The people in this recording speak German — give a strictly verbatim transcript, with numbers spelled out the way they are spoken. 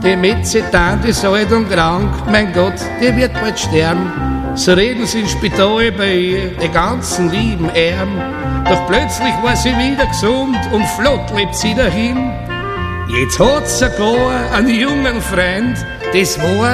die Metzetante ist alt und krank, mein Gott, die wird bald sterben. So reden sie im Spital bei ihr, die ganzen lieben Erben. Doch plötzlich war sie wieder gesund und flott lebt sie dahin. Jetzt hat sie sogar einen jungen Freund, das war